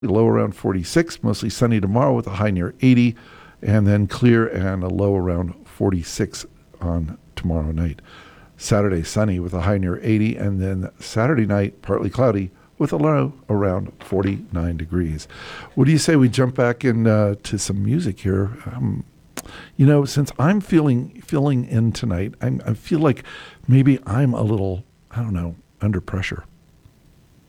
low around 46, mostly sunny tomorrow with a high near 80, and then clear and a low around 46 on tomorrow night. Saturday, sunny with a high near 80, and then Saturday night, partly cloudy with a low around 49 degrees. What do you say we jump back to some music here? Since I'm filling in tonight, I feel like maybe I'm a little, I don't know, under pressure.